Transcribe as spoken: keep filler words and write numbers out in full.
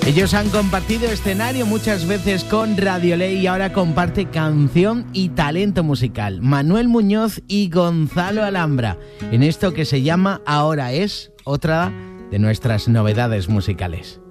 Ellos han compartido escenario muchas veces con Radioley y ahora comparte canción y talento musical. Manuel Muñoz y Gonzalo Alhambra, en esto que se llama Ahora Es, otra de nuestras novedades musicales.